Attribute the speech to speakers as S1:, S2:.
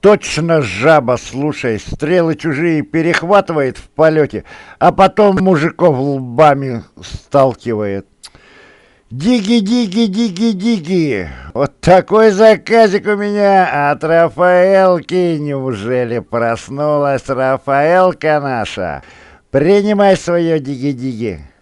S1: Точно жаба, слушай, стрелы чужие перехватывает в полете, а потом мужиков лбами сталкивает. Диги, диги, диги, диги. Вот такой заказик у меня от Рафаэлки. Неужели проснулась Рафаэлка наша? Принимай свое диги-диги.